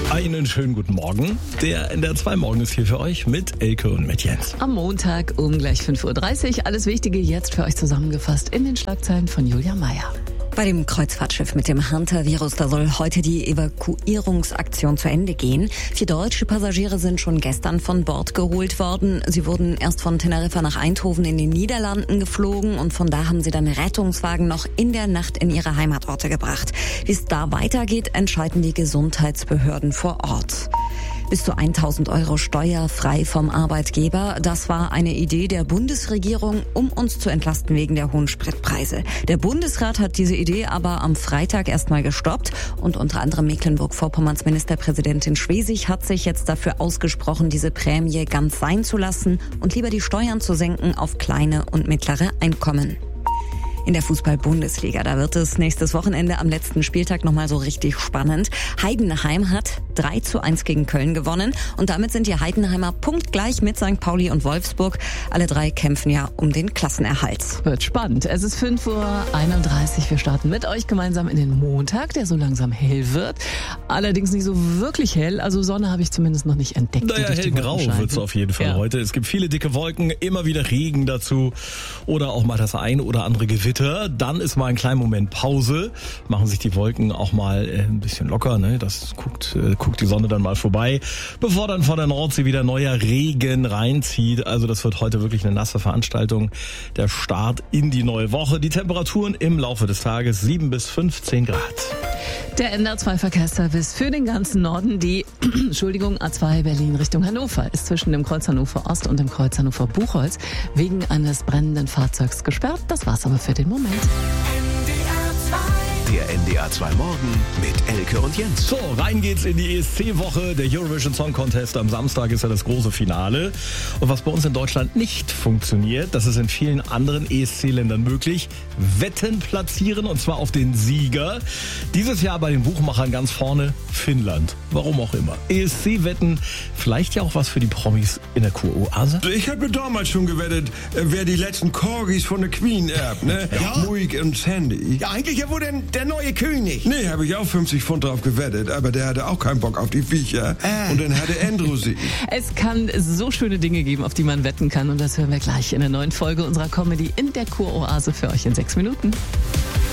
Einen schönen guten Morgen. Der NDR 2 Morgen ist hier für euch mit Elke und mit Jens. Am Montag um gleich 5.30 Uhr. Alles Wichtige jetzt für euch zusammengefasst in den Schlagzeilen von Julia Meyer. Bei dem Kreuzfahrtschiff mit dem Hunter-Virus, da soll heute die Evakuierungsaktion zu Ende gehen. 4 deutsche Passagiere sind schon gestern von Bord geholt worden. Sie wurden erst von Teneriffa nach Eindhoven in den Niederlanden geflogen und von da haben sie dann Rettungswagen noch in der Nacht in ihre Heimatorte gebracht. Wie es da weitergeht, entscheiden die Gesundheitsbehörden vor Ort. Bis zu 1.000 € steuerfrei vom Arbeitgeber. Das war eine Idee der Bundesregierung, um uns zu entlasten wegen der hohen Spritpreise. Der Bundesrat hat diese Idee aber am Freitag erstmal gestoppt und unter anderem Mecklenburg-Vorpommerns Ministerpräsidentin Schwesig hat sich jetzt dafür ausgesprochen, diese Prämie ganz sein zu lassen und lieber die Steuern zu senken auf kleine und mittlere Einkommen. In der Fußball-Bundesliga, da wird es nächstes Wochenende am letzten Spieltag nochmal so richtig spannend. Heidenheim hat 3:1 gegen Köln gewonnen und damit sind die Heidenheimer punktgleich mit St. Pauli und Wolfsburg. Alle 3 kämpfen ja um den Klassenerhalt. Wird spannend. Es ist 5.31 Uhr. Wir starten mit euch gemeinsam in den Montag, der so langsam hell wird. Allerdings nicht so wirklich hell. Also Sonne habe ich zumindest noch nicht entdeckt. Naja, hellgrau wird es auf jeden Fall heute. Es gibt viele dicke Wolken, immer wieder Regen dazu oder auch mal das ein oder andere Gewitter. Dann ist mal ein kleiner Moment Pause, machen sich die Wolken auch mal ein bisschen locker, ne? Das guckt die Sonne dann mal vorbei, bevor dann von der Nordsee wieder neuer Regen reinzieht. Also das wird heute wirklich eine nasse Veranstaltung, der Start in die neue Woche. Die Temperaturen im Laufe des Tages 7 bis 15 Grad. Der NDR 2 Verkehrsservice für den ganzen Norden. Die A2 Berlin Richtung Hannover ist zwischen dem Kreuz Hannover Ost und dem Kreuz Hannover Buchholz wegen eines brennenden Fahrzeugs gesperrt. Das war's aber für den Moment. Der NDR 2 Morgen mit Elke und Jens. So, rein geht's in die ESC-Woche. Der Eurovision Song Contest am Samstag ist ja das große Finale. Und was bei uns in Deutschland nicht funktioniert, das ist in vielen anderen ESC-Ländern möglich. Wetten platzieren und zwar auf den Sieger. Dieses Jahr bei den Buchmachern ganz vorne Finnland. Warum auch immer. ESC-Wetten, vielleicht ja auch was für die Promis in der Kuroase? Ich habe damals schon gewettet, wer die letzten Corgis von der Queen erbt, ne? Ja? Muig und Sandy. Ja, eigentlich ja wohl der neue König. Nee, habe ich auch 50 Pfund drauf gewettet, aber der hatte auch keinen Bock auf die Viecher. Und dann hatte Andrew sie. Es kann so schöne Dinge geben, auf die man wetten kann. Und das hören wir gleich in der neuen Folge unserer Comedy in der Kuroase für euch in 6 Minuten.